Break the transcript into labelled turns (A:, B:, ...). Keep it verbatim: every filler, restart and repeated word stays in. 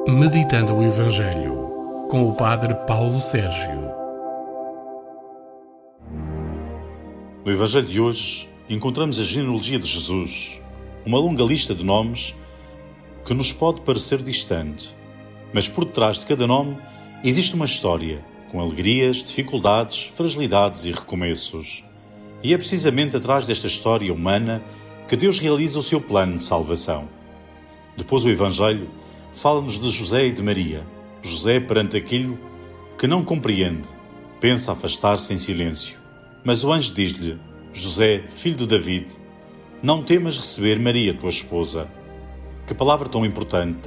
A: Meditando o Evangelho, com o Padre Paulo Sérgio.
B: No Evangelho de hoje encontramos a genealogia de Jesus, uma longa lista de nomes que nos pode parecer distante, mas por detrás de cada nome existe uma história, com alegrias, dificuldades, fragilidades e recomeços. E é precisamente atrás desta história humana que Deus realiza o seu plano de salvação. Depois o Evangelho fala-nos de José e de Maria. José perante aquilo que não compreende, pensa afastar-se em silêncio. Mas o anjo diz-lhe: José, filho de David, não temas receber Maria, tua esposa. Que palavra tão importante